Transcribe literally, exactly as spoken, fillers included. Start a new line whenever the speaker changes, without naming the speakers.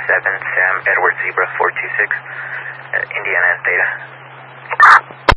seven, Sam, Edward Zebra, four two six, uh, Indiana Data.